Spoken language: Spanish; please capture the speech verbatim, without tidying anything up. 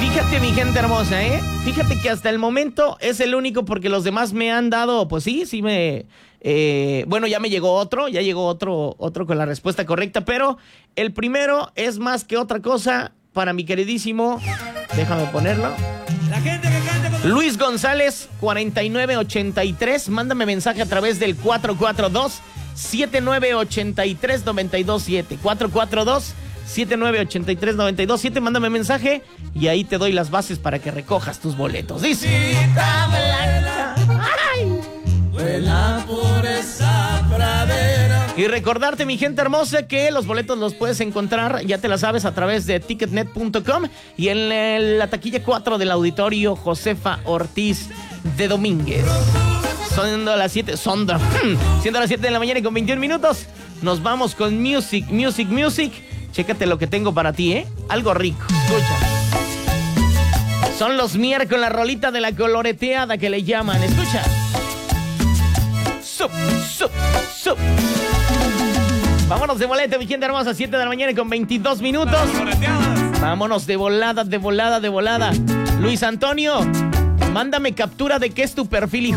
Fíjate, mi gente hermosa, ¿eh? Fíjate que hasta el momento es el único porque los demás me han dado, pues sí, sí me... Eh, bueno, ya me llegó otro, ya llegó otro, otro con la respuesta correcta, pero el primero es más que otra cosa para mi queridísimo... Déjame ponerlo. La gente que canta con... Luis González, cuarenta y nueve ochenta y tres. Mándame mensaje a través del cuatro cuatro dos, siete nueve ocho tres, nueve dos siete. cuatro cuatro dos, siete nueve ocho tres, nueve dos siete. Mándame mensaje y ahí te doy las bases para que recojas tus boletos. Dice... ¡Ay! Vuela por esa pradera. Y recordarte, mi gente hermosa, que los boletos los puedes encontrar, ya te la sabes, a través de ticketnet punto com y en el- la taquilla cuatro del auditorio Josefa Ortiz de Domínguez. Siendo las siete, son de- siendo las siete de la mañana y con veintiún minutos, nos vamos con Music, Music, Music. Chécate lo que tengo para ti, ¿eh? Algo rico, escucha. Son los miércoles, la rolita de la coloreteada que le llaman, escucha. Sup, sup, sup. Vámonos de volete, mi gente hermosa, siete de la mañana y con veintidós minutos. Vámonos de volada, de volada, de volada. Luis Antonio, mándame captura de qué es tu perfil, hijo.